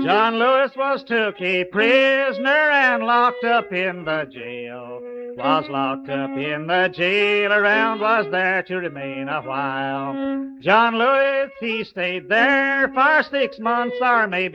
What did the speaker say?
John Lewis was took a prisoner and locked up in the jail. Was locked up in the jail, around was there to remain a while. John Lewis, he stayed there for 6 months or maybe